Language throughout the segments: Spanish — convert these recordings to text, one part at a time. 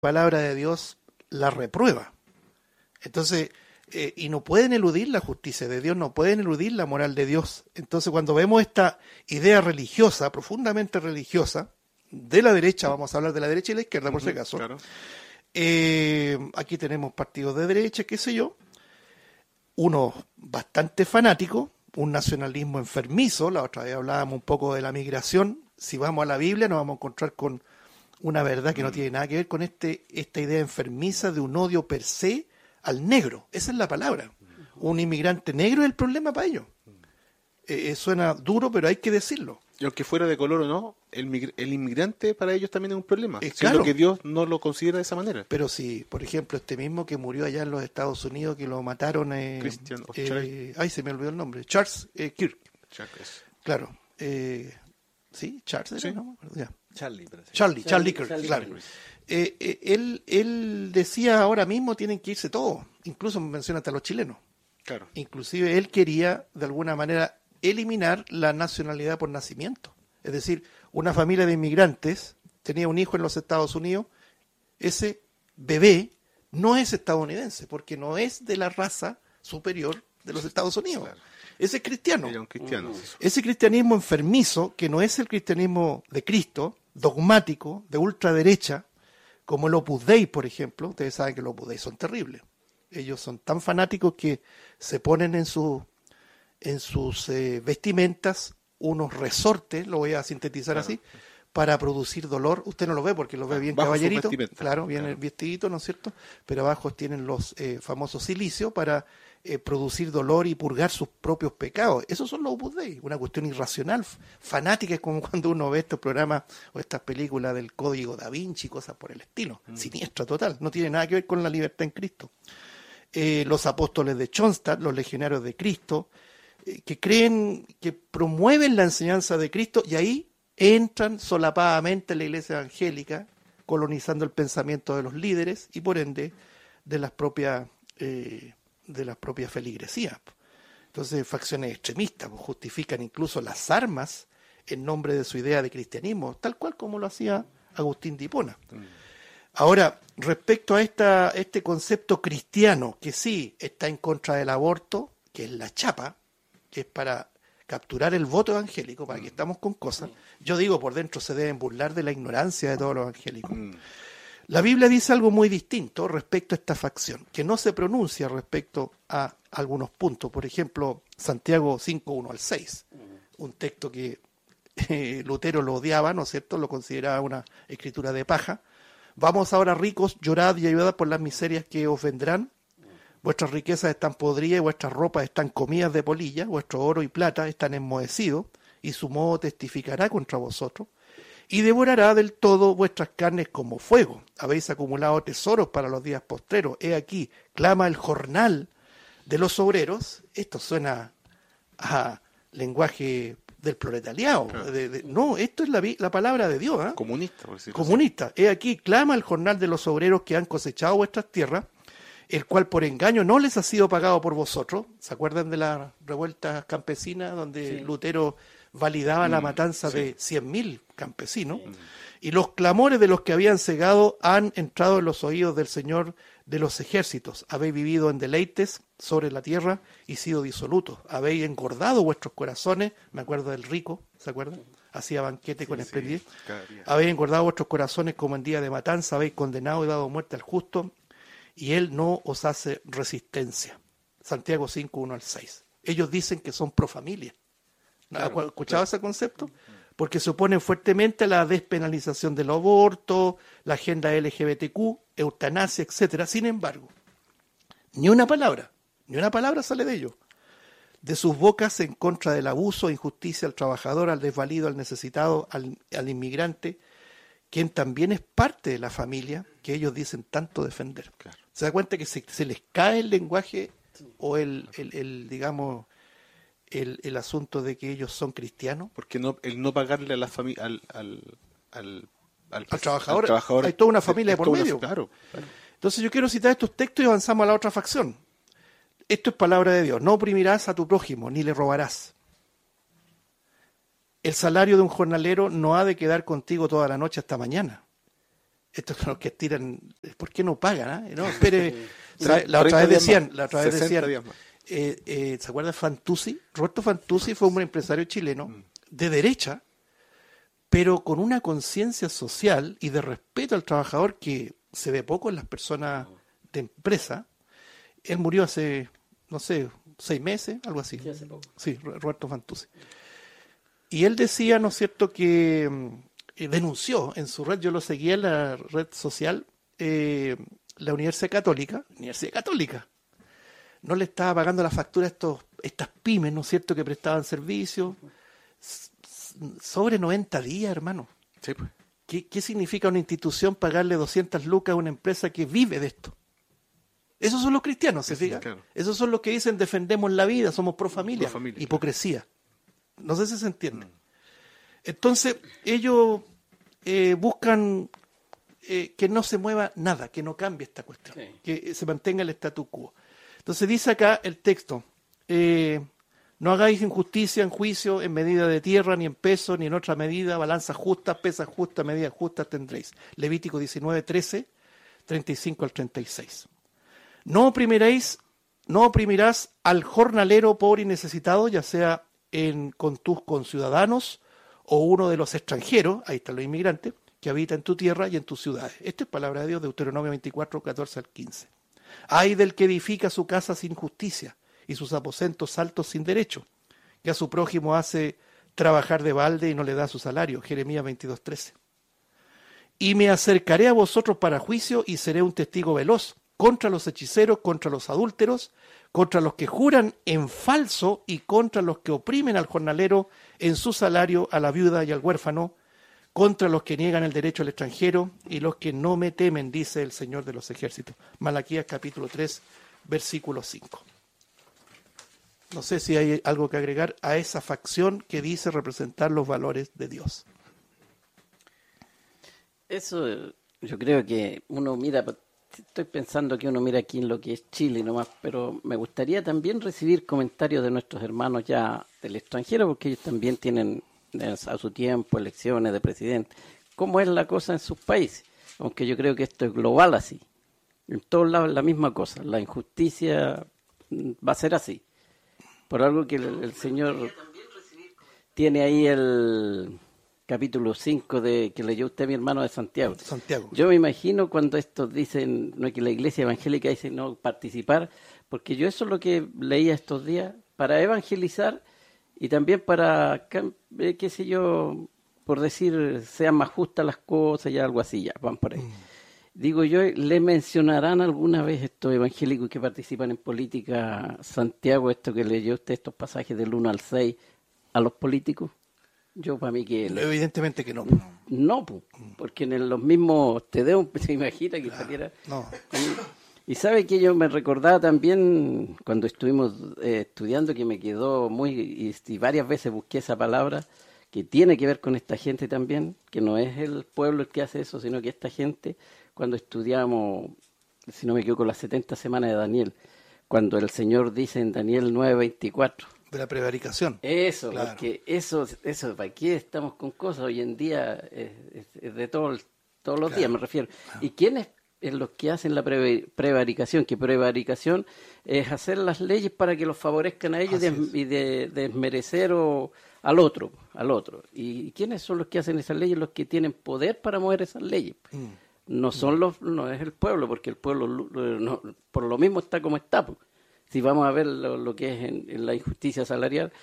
palabra de Dios la reprueba. Entonces, y no pueden eludir la justicia de Dios, no pueden eludir la moral de Dios. Entonces, cuando vemos esta idea religiosa, profundamente religiosa, de la derecha, vamos a hablar de la derecha y la izquierda, por si acaso. Claro. Aquí tenemos partidos de derecha, qué sé yo, unos bastante fanáticos, un nacionalismo enfermizo. La otra vez hablábamos un poco de la migración. Si vamos a la Biblia nos vamos a encontrar con una verdad que no tiene nada que ver con esta idea enfermiza de un odio per se al negro. Esa es la palabra. Un inmigrante negro es el problema para ellos. Suena duro, pero hay que decirlo. Y aunque fuera de color o no, el inmigrante para ellos también es un problema. Siendo claro. que Dios no lo considera de esa manera. Pero si, por ejemplo, este mismo que murió allá en los Estados Unidos, que lo mataron, Christian se me olvidó el nombre, Charles Kirk. Charles. Claro. ¿Sí? Charles, Sí. ¿no? Ya. Charlie, parece. Charlie Kirk, claro. Él decía ahora mismo tienen que irse todos, incluso menciona hasta los chilenos. Claro. Inclusive él quería de alguna manera eliminar la nacionalidad por nacimiento. Es decir, una familia de inmigrantes tenía un hijo en los Estados Unidos, ese bebé no es estadounidense porque no es de la raza superior de los Estados Unidos. Claro. Ese es cristiano. Era un cristiano. Ese cristianismo enfermizo, que no es el cristianismo de Cristo, dogmático, de ultraderecha, como el Opus Dei, por ejemplo. Ustedes saben que los Opus Dei son terribles. Ellos son tan fanáticos que se ponen en sus vestimentas unos resortes, lo voy a sintetizar así, para producir dolor. Usted no lo ve porque lo ve bien caballerito, claro, bien vestidito, ¿no es cierto? Pero abajo tienen los famosos silicios para producir dolor y purgar sus propios pecados. Esos son los Opus Dei, una cuestión irracional, fanática, es como cuando uno ve estos programas o estas películas del Código Da Vinci, cosas por el estilo, siniestra total, no tiene nada que ver con la libertad en Cristo. Los apóstoles de Schoenstatt, los legionarios de Cristo, que creen, que promueven la enseñanza de Cristo, y ahí entran solapadamente en la iglesia evangélica, colonizando el pensamiento de los líderes y por ende de las propias feligresías. Entonces, facciones extremistas justifican incluso las armas en nombre de su idea de cristianismo, tal cual como lo hacía Agustín de Hipona. Ahora, respecto a este concepto cristiano, que sí está en contra del aborto, que es la chapa, que es para capturar el voto evangélico, para que estamos con cosas, yo digo, por dentro se deben burlar de la ignorancia de todos los evangélicos. La Biblia dice algo muy distinto respecto a esta facción, que no se pronuncia respecto a algunos puntos. Por ejemplo, Santiago 5:1 al 6, un texto que Lutero lo odiaba, ¿no es cierto?, lo consideraba una escritura de paja. Vamos ahora, ricos, llorad y ayudad por las miserias que os vendrán. Vuestras riquezas están podridas y vuestras ropas están comidas de polilla, vuestro oro y plata están enmohecidos, y su moho testificará contra vosotros, y devorará del todo vuestras carnes como fuego. Habéis acumulado tesoros para los días postreros. He aquí, clama el jornal de los obreros. Esto suena a lenguaje del proletariado. Claro. No, esto es la palabra de Dios. Comunista, por decirlo Comunista. He aquí, clama el jornal de los obreros que han cosechado vuestras tierras, el cual por engaño no les ha sido pagado por vosotros. ¿Se acuerdan de la revuelta campesina donde Lutero validaba la matanza de 100.000 campesinos? Y los clamores de los que habían cegado han entrado en los oídos del Señor de los ejércitos. Habéis vivido en deleites sobre la tierra y sido disolutos. Habéis engordado vuestros corazones. Me acuerdo del rico, ¿se acuerdan? Hacía banquete con esplendidez. Habéis engordado vuestros corazones como en día de matanza. Habéis condenado y dado muerte al justo, y él no os hace resistencia. Santiago 5:1 al 6. Ellos dicen que son pro familia. ¿Has escuchado ese concepto? Porque se oponen fuertemente a la despenalización del aborto, la agenda LGBTQ, eutanasia, etcétera. Sin embargo, ni una palabra sale de ellos. De sus bocas en contra del abuso e injusticia al trabajador, al desvalido, al necesitado, al inmigrante, quien también es parte de la familia que ellos dicen tanto defender. Claro. ¿Se da cuenta que se les cae el lenguaje o el asunto de que ellos son cristianos? Porque el no pagarle a la familia al trabajador, hay toda una familia de por medio. Claro. Entonces yo quiero citar estos textos y avanzamos a la otra facción. Esto es palabra de Dios. No oprimirás a tu prójimo, ni le robarás. El salario de un jornalero no ha de quedar contigo toda la noche hasta mañana. Estos son los que estiran, ¿por qué no pagan? No, espere, Sí. la otra 30 vez días decían, más, la otra vez 60 decían, días más. ¿se acuerda de Fantuzzi? Roberto Fantuzzi fue un empresario chileno de derecha, pero con una conciencia social y de respeto al trabajador que se ve poco en las personas de empresa. Él murió hace, no sé, 6 meses, algo así. Sí, hace poco. Sí, Roberto Fantuzzi. Y él decía, ¿no es cierto?, que denunció en su red, yo lo seguía en la red social, la Universidad Católica, no le estaba pagando la factura a estas pymes, ¿no es cierto?, que prestaban servicios, sobre 90 días, hermano. Sí, pues. ¿Qué significa una institución pagarle 200 lucas a una empresa que vive de esto? Esos son los cristianos, ¿se fija? Claro. Esos son los que dicen defendemos la vida, somos pro familia. Pro familia, Hipocresía. No sé si se entiende. Entonces, ellos buscan que no se mueva nada, que no cambie esta cuestión, Sí. que se mantenga el statu quo. Entonces dice acá el texto, no hagáis injusticia en juicio, en medida de tierra, ni en peso, ni en otra medida, balanza justa, pesa justa, medida justa tendréis. Levítico 19, 13, 35 al 36. No oprimirás al jornalero pobre y necesitado, ya sea con tus conciudadanos o uno de los extranjeros, ahí están los inmigrantes, que habita en tu tierra y en tus ciudades. Esta es palabra de Dios, Deuteronomio 24, 14 al 15. Ay del que edifica su casa sin justicia y sus aposentos altos sin derecho, que a su prójimo hace trabajar de balde y no le da su salario. Jeremías 22, 13. Y me acercaré a vosotros para juicio y seré un testigo veloz contra los hechiceros, contra los adúlteros, contra los que juran en falso y contra los que oprimen al jornalero en su salario, a la viuda y al huérfano, contra los que niegan el derecho al extranjero y los que no me temen, dice el Señor de los ejércitos. Malaquías capítulo 3, versículo 5. No sé si hay algo que agregar a esa facción que dice representar los valores de Dios. Eso yo creo que uno mira, estoy pensando que uno mira aquí en lo que es Chile nomás, pero me gustaría también recibir comentarios de nuestros hermanos ya del extranjero, porque ellos también tienen a su tiempo elecciones de presidente. ¿Cómo es la cosa en sus países? Aunque yo creo que esto es global así. En todos lados es la misma cosa. La injusticia va a ser así. Por algo que el Señor tiene ahí el capítulo 5 que leyó usted, mi hermano, de Santiago. Yo me imagino cuando estos dicen, no, que la iglesia evangélica dice no participar, porque yo eso es lo que leía estos días, para evangelizar y también para, qué sé yo, por decir, sean más justas las cosas y algo así, ya, van por ahí. Digo yo, ¿le mencionarán alguna vez estos evangélicos que participan en política, Santiago, esto que leyó usted, estos pasajes del 1 al 6, a los políticos? Yo para mí que... Evidentemente que no. No, porque en los mismos Tedeum se imagina que saliera... No. Y sabe que yo me recordaba también cuando estuvimos estudiando, que me quedó muy... Y varias veces busqué esa palabra, que tiene que ver con esta gente también, que no es el pueblo el que hace eso, sino que esta gente, cuando estudiamos, si no me equivoco, las 70 semanas de Daniel, cuando el Señor dice en Daniel 9:24... De la prevaricación. Eso, claro. Porque eso, ¿para qué estamos con cosas? Hoy en día es de todos los días, me refiero. ¿Y quiénes es los que hacen la prevaricación? Que prevaricación es hacer las leyes para que los favorezcan a ellos y de desmerecer al otro. ¿Y quiénes son los que hacen esas leyes? Los que tienen poder para mover esas leyes. No es el pueblo, porque el pueblo por lo mismo está como está, pues. Si vamos a ver lo que es en la injusticia salarial,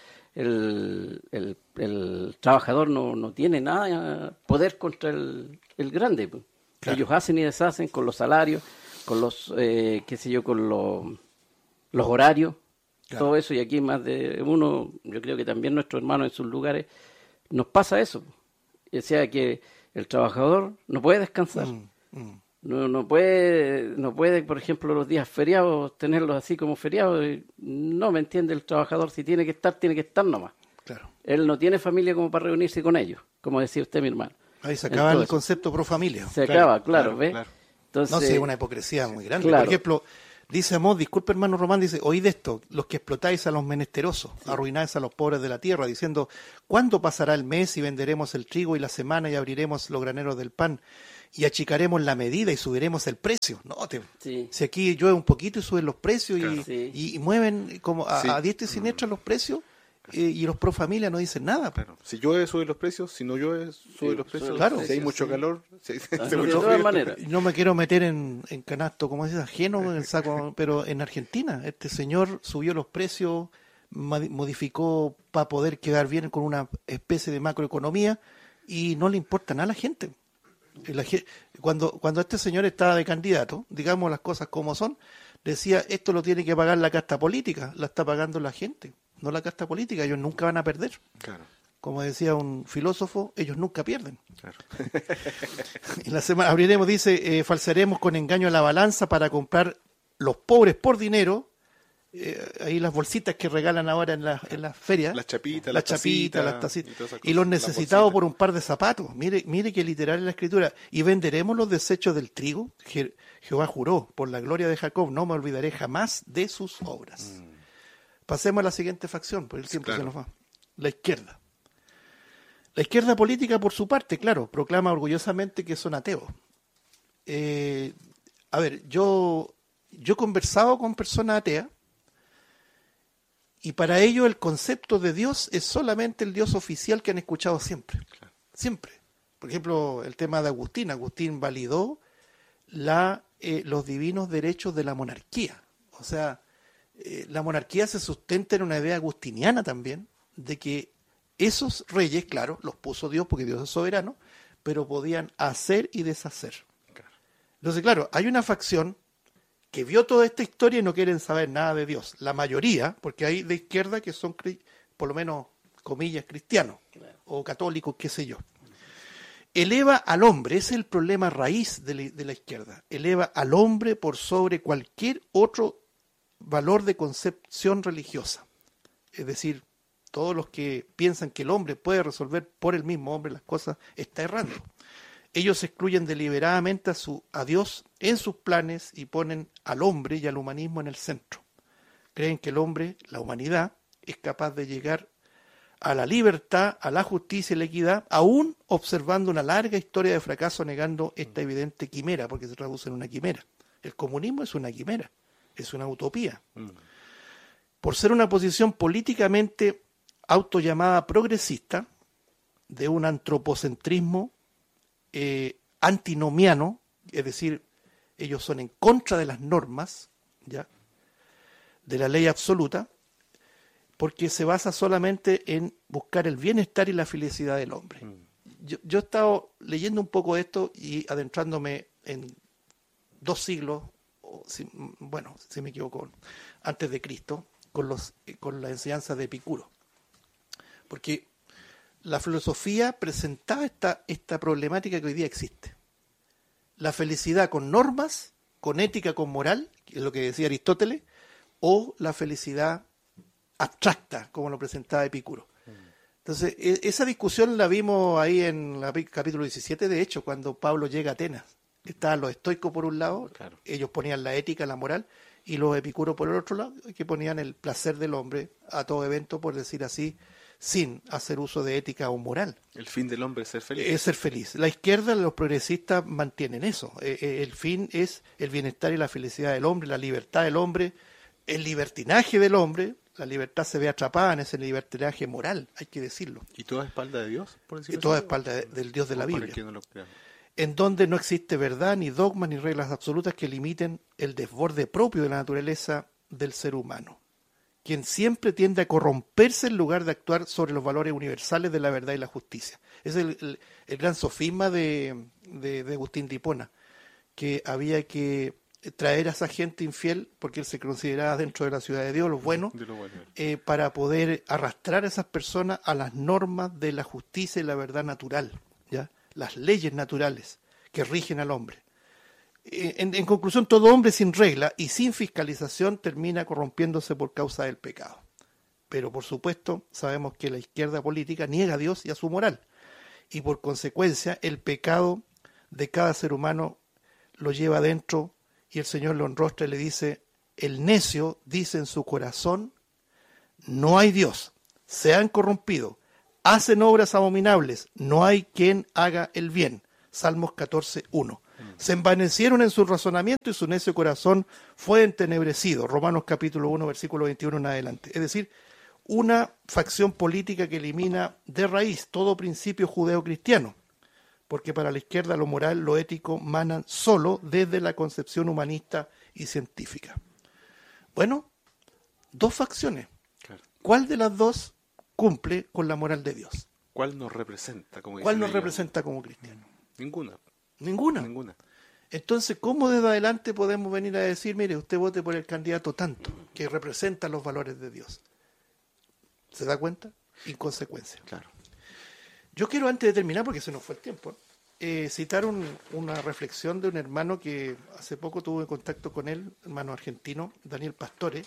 el trabajador no tiene nada poder contra el grande. Pues. Claro. Ellos hacen y deshacen con los salarios, con los, con los horarios, claro. Todo eso. Y aquí más de uno, yo creo que también nuestros hermanos en sus lugares, nos pasa eso. O sea que el trabajador no puede descansar. No puede, por ejemplo, los días feriados, tenerlos así como feriados. No me entiende el trabajador, si tiene que estar nomás. Claro. Él no tiene familia como para reunirse con ellos, como decía usted, mi hermano. Ahí se acaba el concepto pro familia. Se acaba, claro, ¿ves? Claro. Entonces, no, sí, es una hipocresía muy grande. Claro. Por ejemplo, dice Amós, disculpe hermano Román, dice, oíd esto, los que explotáis a los menesterosos, sí. Arruináis a los pobres de la tierra, diciendo, ¿cuándo pasará el mes y venderemos el trigo y la semana y abriremos los graneros del pan? y achicaremos la medida y subiremos el precio. No, Sí. si aquí llueve un poquito y suben los precios Claro. Sí. y mueven como Sí. a diestra y siniestra los precios, y los pro familia no dicen nada. Claro. Si llueve, sube los precios. Si no llueve, sube Sí, los precios. claro. Si hay Sí, mucho sí. calor, si hay De mucho todas frío. maneras. No me quiero meter en canasto, como dices, ajeno en el saco, pero en Argentina este señor subió los precios, modificó para poder quedar bien con una especie de macroeconomía y no le importa nada a la gente. Cuando este señor estaba de candidato, digamos las cosas como son, decía, esto lo tiene que pagar la casta política, la está pagando la gente, no la casta política, ellos nunca van a perder. Claro, Como decía un filósofo, ellos nunca pierden. claro. En la semana abriremos, dice, falsearemos con engaño la balanza para comprar los pobres por dinero, ahí las bolsitas que regalan ahora en las ferias, Las chapitas, las chapitas, las tacitas, y todas esas y los cosas, las necesitados bolsitas. por un par de zapatos. Mire que literal en la escritura. Y venderemos los desechos del trigo. Jehová juró, por la gloria de Jacob, no me olvidaré jamás de sus obras. Pasemos a la siguiente facción, porque el tiempo Claro. se nos va. La izquierda. La izquierda política, por su parte, claro, proclama orgullosamente que son ateos. A ver, yo he conversado con personas ateas y para ellos el concepto de Dios es solamente el Dios oficial que han escuchado siempre. Claro. Siempre. Por ejemplo, el tema de Agustín. Agustín validó los divinos derechos de la monarquía. O sea, la monarquía se sustenta en una idea agustiniana también, de que esos reyes, claro, los puso Dios porque Dios es soberano, pero podían hacer y deshacer. Claro. Entonces, claro, hay una facción que vio toda esta historia y no quieren saber nada de Dios. La mayoría, porque hay de izquierda que son, por lo menos, comillas, cristianos o católicos, qué sé yo. Eleva al hombre, ese es el problema raíz de la izquierda, eleva al hombre por sobre cualquier otro valor de concepción religiosa. Es decir, todos los que piensan que el hombre puede resolver por el mismo hombre las cosas, está errando. Ellos excluyen deliberadamente a Dios en sus planes y ponen al hombre y al humanismo en el centro. Creen que el hombre, la humanidad, es capaz de llegar a la libertad, a la justicia y la equidad, aún observando una larga historia de fracaso, negando esta evidente quimera, porque se traduce en una quimera. El comunismo es una quimera, es una utopía. Por ser una posición políticamente autollamada progresista, de un antropocentrismo antinomiano, es decir, ellos son en contra de las normas, ¿ya?, de la ley absoluta, porque se basa solamente en buscar el bienestar y la felicidad del hombre. Yo he estado leyendo un poco esto y adentrándome en 2 siglos, si me equivoco, antes de Cristo, con la enseñanza de Epicuro. Porque la filosofía presentaba esta problemática que hoy día existe. La felicidad con normas, con ética, con moral, que es lo que decía Aristóteles, o la felicidad abstracta, como lo presentaba Epicuro. Entonces, esa discusión la vimos ahí en el capítulo 17, de hecho, cuando Pablo llega a Atenas. Estaban los estoicos por un lado, Claro. ellos ponían la ética, la moral, y los epicuros por el otro lado, que ponían el placer del hombre a todo evento, por decir así, sin hacer uso de ética o moral. El fin del hombre es ser feliz. Es ser feliz. La izquierda, los progresistas mantienen eso. El fin es el bienestar y la felicidad del hombre, la libertad del hombre, el libertinaje del hombre. La libertad se ve atrapada en ese libertinaje moral, hay que decirlo. ¿Y toda espalda de Dios, por decirlo Y toda así? espalda del Dios de la Para Biblia. que no lo crean. En donde no existe verdad, ni dogmas, ni reglas absolutas que limiten el desborde propio de la naturaleza del ser humano, quien siempre tiende a corromperse en lugar de actuar sobre los valores universales de la verdad y la justicia. Ese es el gran sofisma de Agustín de Hipona, que había que traer a esa gente infiel, porque él se consideraba dentro de la ciudad de Dios, los buenos, De lo bueno. para poder arrastrar a esas personas a las normas de la justicia y la verdad natural, ¿ya?, las leyes naturales que rigen al hombre. En conclusión, todo hombre sin regla y sin fiscalización termina corrompiéndose por causa del pecado. Pero, por supuesto, sabemos que la izquierda política niega a Dios y a su moral, y por consecuencia el pecado de cada ser humano lo lleva adentro, y el Señor lo enrostra y le dice: el necio dice en su corazón, no hay Dios, se han corrompido, hacen obras abominables, no hay quien haga el bien, Salmos 14:1. Se envanecieron en su razonamiento y su necio corazón fue entenebrecido. Romanos capítulo 1, versículo 21 en adelante. Es decir, una facción política que elimina de raíz todo principio judeo-cristiano, porque para la izquierda lo moral, lo ético manan solo desde la concepción humanista y científica. Bueno, dos facciones. Claro. ¿Cuál de las dos cumple con la moral de Dios? ¿Cuál nos representa? ¿Cuál nos representa como cristianos? Ninguna. Ninguna. Entonces, ¿cómo desde adelante podemos venir a decir, mire, usted vote por el candidato tanto, que representa los valores de Dios? ¿Se da cuenta? Inconsecuencia. Claro. Yo quiero, antes de terminar, porque se nos fue el tiempo, citar una reflexión de un hermano que hace poco tuve contacto con él, hermano argentino, Daniel Pastore,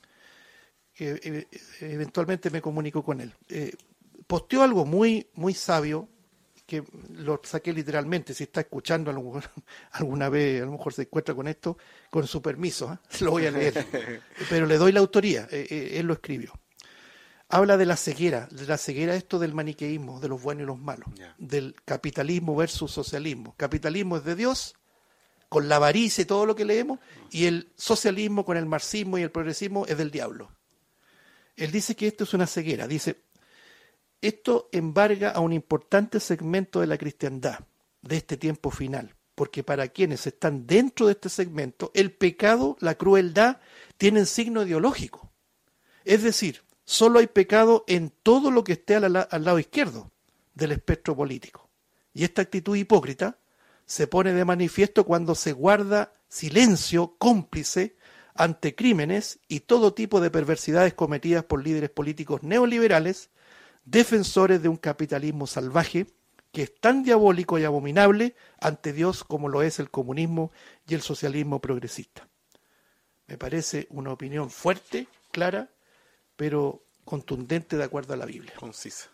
que eventualmente me comunicó con él. Posteó algo muy, muy sabio, que lo saqué literalmente. Si está escuchando alguna vez, a lo mejor se encuentra con esto, con su permiso, lo voy a leer, pero le doy la autoría, él lo escribió. Habla de la ceguera esto del maniqueísmo, de los buenos y los malos, del capitalismo versus socialismo. Capitalismo es de Dios, con la avaricia y todo lo que leemos, y el socialismo con el marxismo y el progresismo es del diablo. Él dice que esto es una ceguera, dice, esto embarga a un importante segmento de la cristiandad de este tiempo final, porque para quienes están dentro de este segmento, el pecado, la crueldad, tienen signo ideológico. Es decir, solo hay pecado en todo lo que esté al lado izquierdo del espectro político. Y esta actitud hipócrita se pone de manifiesto cuando se guarda silencio cómplice ante crímenes y todo tipo de perversidades cometidas por líderes políticos neoliberales, defensores de un capitalismo salvaje que es tan diabólico y abominable ante Dios como lo es el comunismo y el socialismo progresista. Me parece una opinión fuerte, clara, pero contundente de acuerdo a la Biblia. Concisa.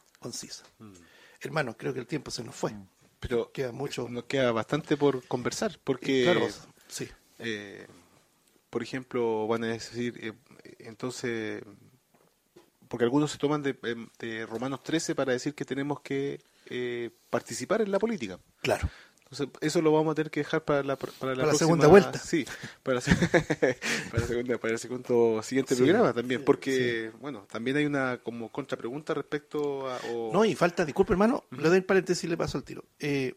Hermano, creo que el tiempo se nos fue. Pero nos queda bastante por conversar, porque, claro, sí. Por ejemplo, van a decir, entonces, porque algunos se toman de Romanos 13 para decir que tenemos que participar en la política. Claro. Entonces, eso lo vamos a tener que dejar para la próxima, segunda vuelta. Sí, para el siguiente programa también, porque, bueno, también hay una como contrapregunta respecto a... No, y falta, disculpe hermano, le doy el paréntesis y le paso el tiro.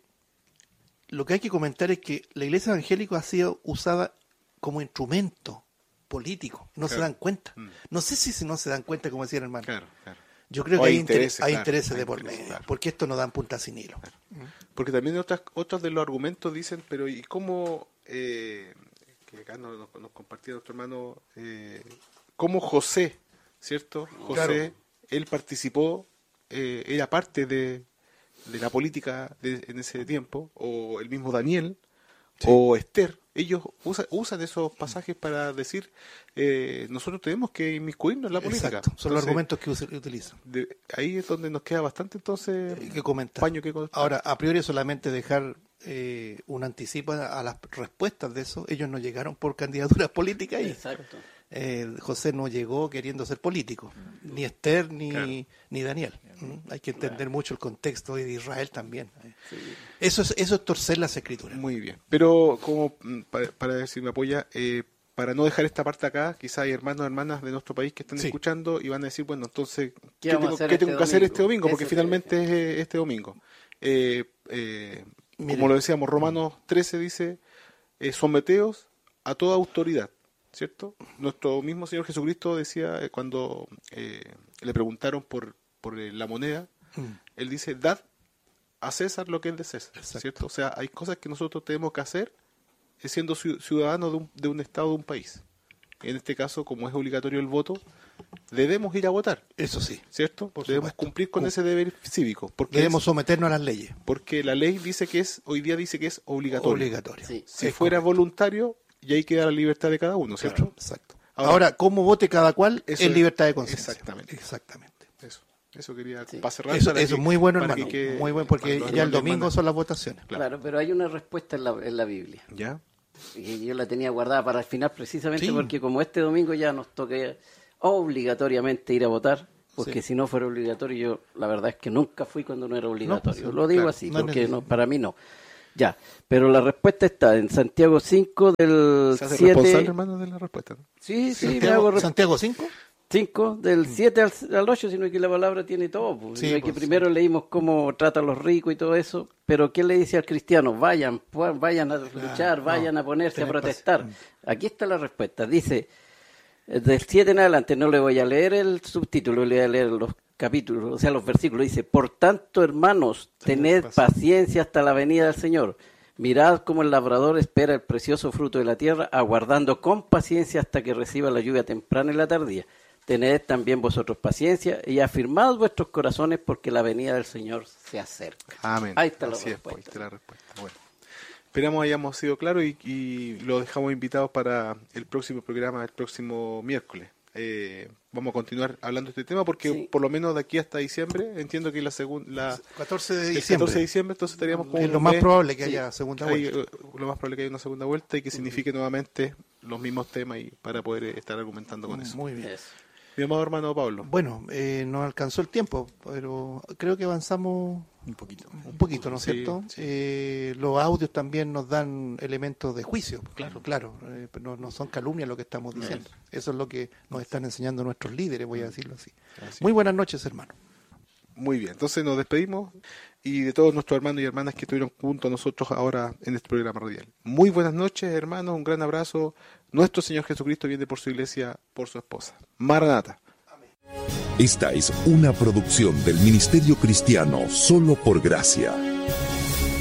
Lo que hay que comentar es que la iglesia evangélica ha sido usada como instrumento político, no se dan cuenta. No sé si no se dan cuenta, como decía el hermano. Claro. Yo creo que hay intereses de por medio, porque esto no dan punta sin hilo. Claro. Porque también otros de los argumentos dicen, pero ¿y cómo, que acá nos compartía nuestro hermano, cómo José, ¿cierto? José, claro. Él participó, era parte de la política en ese tiempo, o el mismo Daniel, sí. O Esther. Ellos usan esos pasajes para decir, nosotros tenemos que inmiscuirnos en la política. Exacto. Son los argumentos que utilizan. Ahí es donde nos queda bastante, entonces, que comentar. Ahora, a priori solamente dejar un anticipo a las respuestas de eso. Ellos no llegaron por candidaturas políticas. Exacto. José no llegó queriendo ser político, ni Esther ni Daniel. Hay que entender mucho el contexto de Israel también. Sí. Eso es torcer las escrituras. Muy bien, pero como para ver si me apoya, para no dejar esta parte acá, quizás hay hermanos o hermanas de nuestro país que están escuchando y van a decir, bueno, entonces, ¿qué tengo que hacer este domingo? Porque finalmente es este domingo. Como lo decíamos, Romanos 13 dice, someteos a toda autoridad. ¿Cierto? Nuestro mismo Señor Jesucristo decía cuando le preguntaron por la moneda, Él dice, dad a César lo que es de César. Exacto. ¿Cierto? O sea, hay cosas que nosotros tenemos que hacer siendo ciudadanos de un estado, de un país. En este caso, como es obligatorio el voto, debemos ir a votar. Eso sí. ¿Cierto? Debemos cumplir con ese deber cívico. Porque debemos someternos a las leyes. Porque la ley dice que hoy día dice que es obligatorio. Sí. Si fuera voluntario, y ahí queda la libertad de cada uno, ¿cierto? Claro, exacto. Ahora, cómo vote cada cual es libertad de conciencia. Exactamente. Eso quería para cerrar. Eso es muy bueno, hermano. Muy bueno, porque ya el domingo son las votaciones. Claro, pero hay una respuesta en la Biblia. ¿Ya? Y yo la tenía guardada para el final precisamente porque como este domingo ya nos toca obligatoriamente ir a votar, porque si no fuera obligatorio, yo la verdad es que nunca fui cuando no era obligatorio. pues, Lo digo claro, así, no es porque necesario. para mí no. Ya, pero la respuesta está en Santiago 5 del Se hace 7... responsable, hermano, de la respuesta, ¿no? Sí, me hago Santiago 5. 5 del 7 al 8, sino que la palabra tiene todo. Pues. Sí, Que pues, primero leímos cómo trata a los ricos y todo eso, pero ¿qué le dice al cristiano? Vayan a luchar, vayan a ponerse a tener protestar. paciencia. Aquí está la respuesta. Dice, del 7 en adelante, no le voy a leer el subtítulo, le voy a leer los capítulos, o sea, los versículos. Dice, por tanto, hermanos, tened paciencia hasta la venida del Señor. Mirad cómo el labrador espera el precioso fruto de la tierra, aguardando con paciencia hasta que reciba la lluvia temprana y la tardía. Tened también vosotros paciencia y afirmad vuestros corazones porque la venida del Señor se acerca. Amén. Ahí está la Así es, respuesta. pues, ahí está la respuesta. Bueno, esperamos hayamos sido claros y lo dejamos invitados para el próximo programa, el próximo miércoles. Vamos a continuar hablando de este tema porque Sí. por lo menos de aquí hasta diciembre, entiendo que la segunda... 14 de El diciembre. 14 de diciembre, entonces estaríamos con Es un lo más mes. probable que Sí. haya segunda Hay, vuelta. lo más probable que haya una segunda vuelta y que signifique nuevamente los mismos temas y para poder estar argumentando con eso. Muy bien. Eso. Mi amado hermano Pablo. Bueno, nos alcanzó el tiempo, pero creo que avanzamos Un poquito. un poquito, ¿no es Sí, cierto? sí. Los audios también nos dan elementos de juicio, claro. No son calumnias lo que estamos diciendo. Eso es lo que nos están enseñando nuestros líderes, voy a decirlo así. Así. Muy buenas noches, hermano. Muy bien, entonces nos despedimos y de todos nuestros hermanos y hermanas que estuvieron junto a nosotros ahora en este programa radial. Muy buenas noches, hermanos, un gran abrazo. Nuestro Señor Jesucristo viene por su iglesia, por su esposa. Maranata. Esta es una producción del Ministerio Cristiano Solo por Gracia.